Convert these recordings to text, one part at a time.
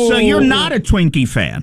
So you're not a Twinkie fan?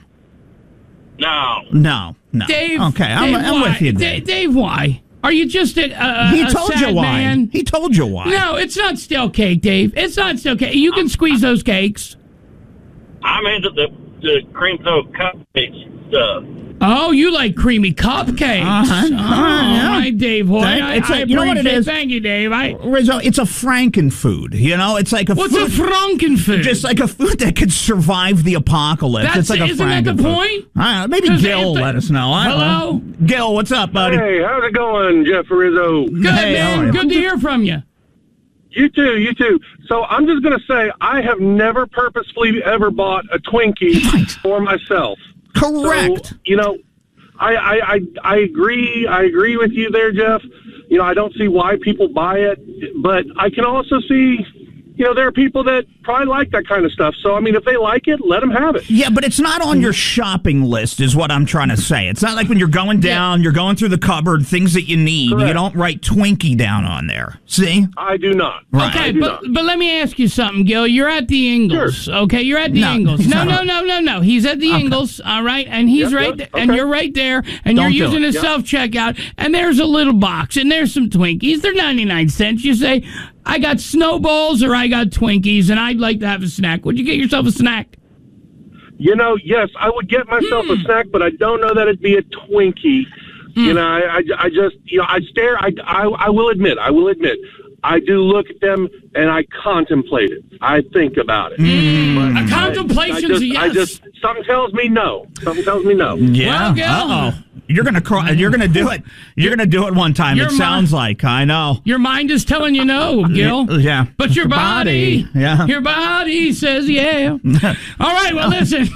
No. No. Dave. Okay, I'm with you, Dave. Dave, why? Are you just He told sad you why. man? He told you why. No, it's not stale cake, Dave. It's not stale cake. You can squeeze those cakes. I'm into the cream filled cupcakes stuff. Oh, you like creamy cupcakes. Uh-huh. All right, Dave Hoy. I you know what it is? Thank you, Dave. Rizzo, it's a frankenfood. You know, it's like a What's food, a frankenfood? just like a food that could survive the apocalypse. It's like a isn't that the frankenfood. point? All right, maybe 'Cause Gil will let us know. I don't Hello? know. Gil, what's up, buddy? Hey, how's it going, Jeff Rizzo? Good, Hey, how are man. you? Good to hear from you. You too. So I'm just going to say I have never purposefully ever bought a Twinkie for myself. Correct. So, you know, I agree. I agree with you there, Jeff. You know, I don't see why people buy it, but I can also see, you know, there are people that probably like that kind of stuff. So, I mean, if they like it, let them have it. Yeah, but it's not on your shopping list is what I'm trying to say. It's not like when you're going down, you're going through the cupboard, things that you need. Correct. You don't write Twinkie down on there. See? I do not. Right. Okay, I do but not. let me ask you something, Gil. You're at the Ingles, okay? You're at the No, Ingles. he's No. not. He's at the Ingles, all right? And he's Yep, and okay. you're right there, and Don't do you're using it. a self-checkout, and there's a little box, and there's some Twinkies. They're 99 cents. You say, I got snowballs or I got Twinkies, and I'd like to have a snack. Would you get yourself a snack? You know, yes, I would get myself a snack, but I don't know that it'd be a Twinkie. You know, I just, you know, I stare. I will admit, I do look at them and I contemplate it. I think about it. But A contemplation's a yes. I just, something tells me no. Yeah. Well, Gil. Uh-oh. You're going to cry. You're going to do it. You're going to do it one time. Your It sounds like. I know. Your mind is telling you no, Gil. Yeah. But your body, Yeah. your body says yeah. All right, well, listen.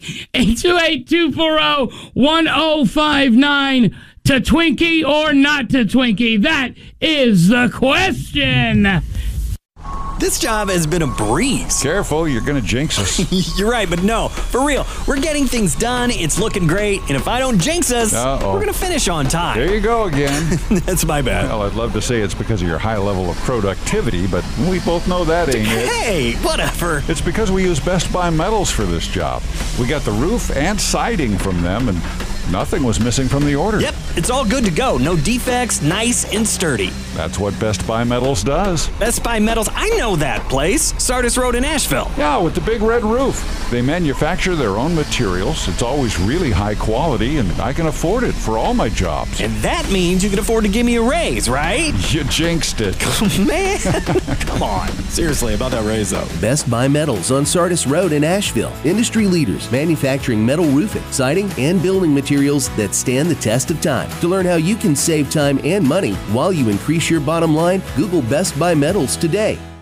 828-240-1059. To Twinkie or not to Twinkie? That is the question. This job has been a breeze. Careful, you're going to jinx us. You're right, but no, for real. We're getting things done. It's looking great. And if I don't jinx us, Uh-oh. we're going to finish on time. There you go again. That's my bad. Well, I'd love to say it's because of your high level of productivity, but we both know that ain't it. Hey, whatever. It's because we use Best Buy Metals for this job. We got the roof and siding from them, and nothing was missing from the order. Yep, it's all good to go. No defects, nice and sturdy. That's what Best Buy Metals does. Best Buy Metals, I know that place. Sardis Road in Asheville. Yeah, with the big red roof. They manufacture their own materials. It's always really high quality, and I can afford it for all my jobs. And that means you can afford to give me a raise, right? You jinxed it. Man, come on. Seriously, about that raise, though. Best Buy Metals on Sardis Road in Asheville. Industry leaders manufacturing metal roofing, siding, and building materials that stand the test of time. To learn how you can save time and money while you increase your bottom line, Google Best Buy Metals today.